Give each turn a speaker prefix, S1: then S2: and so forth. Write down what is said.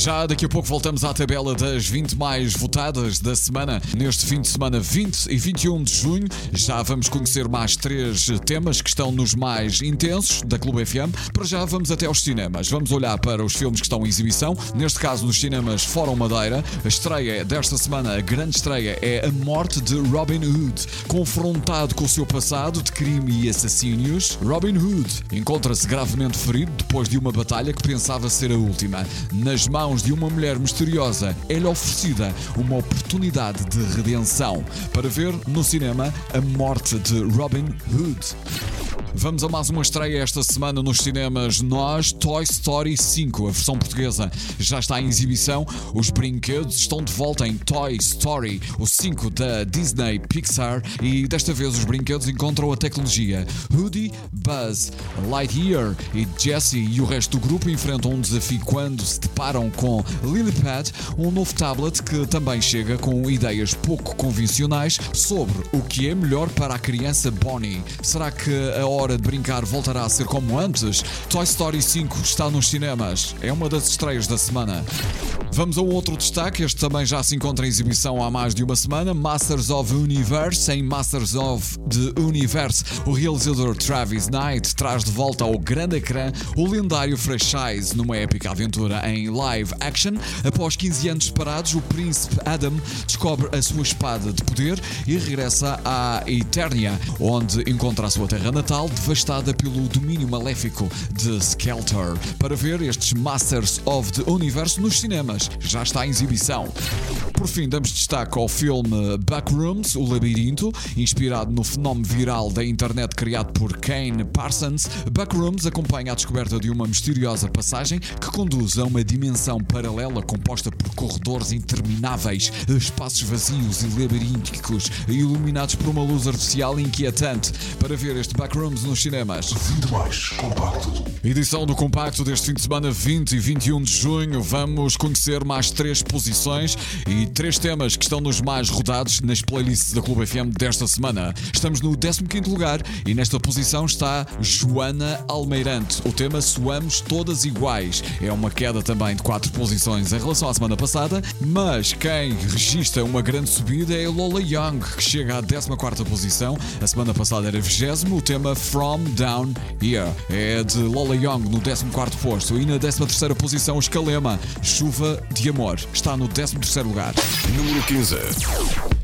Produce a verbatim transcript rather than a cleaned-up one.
S1: Já daqui a pouco voltamos à tabela das vinte mais votadas da semana. Neste fim de semana vinte e vinte e um de junho, já vamos conhecer mais três temas que estão nos mais intensos da Clube F M. Para já vamos até aos cinemas. Vamos olhar para os filmes que estão em exibição. Neste caso nos cinemas Fórum Madeira. A estreia desta semana, a grande estreia, é a morte de Robin Hood. Confrontado com o seu passado de crime e assassínios, Robin Hood encontra-se gravemente ferido depois de uma batalha que pensava ser a última. Nas mãos de uma mulher misteriosa, é-lhe oferecida uma oportunidade de redenção. Para ver no cinema a morte de Robin Hood. Vamos a mais uma estreia esta semana nos cinemas. Nós, Toy Story cinco, a versão portuguesa, já está em exibição. Os brinquedos estão de volta em Toy Story, o cinco da Disney Pixar, e desta vez os brinquedos encontram a tecnologia. Woody, Buzz, Lightyear e Jessie e o resto do grupo enfrentam um desafio quando se deparam com Lilypad, um novo tablet que também chega com ideias pouco convencionais sobre o que é melhor para a criança Bonnie. Será que a hora de brincar voltará a ser como antes? Toy Story cinco está nos cinemas. É uma das estreias da semana. Vamos a um outro destaque. Este também já se encontra em exibição há mais de uma semana. Masters of the Universe. Em Masters of the Universe, o realizador Travis Knight traz de volta ao grande ecrã o lendário franchise numa épica aventura em live action. Após quinze anos separados, o príncipe Adam descobre a sua espada de poder e regressa à Eternia, onde encontra a sua terra natal devastada pelo domínio maléfico de Skeletor. Para ver estes Masters of the Universe nos cinemas, já está em exibição. Por fim, damos destaque ao filme Backrooms, o Labirinto, inspirado no fenómeno viral da internet criado por Kane Parsons. Backrooms acompanha a descoberta de uma misteriosa passagem que conduz a uma dimensão paralela composta por corredores intermináveis, espaços vazios e labirínticos, iluminados por uma luz artificial inquietante. Para ver este Backrooms nos cinemas.
S2: vinte mais compacto.
S1: Edição do compacto deste fim de semana vinte e vinte e um de junho. Vamos conhecer mais três posições e três temas que estão nos mais rodados nas playlists da Clube F M desta semana. Estamos no décimo quinto lugar e nesta posição está Joana Almeirante. O tema Soamos Todas Iguais. É uma queda também de quatro posições em relação à semana passada, mas quem registra uma grande subida é Lola Young, que chega à décima quarta posição. A semana passada era vigésimo. O tema From Down Here é de Lola Young no décimo quarto posto. E na décima terceira posição, Escalema, Chuva de Amor, está no décimo terceiro lugar.
S2: Número quinze.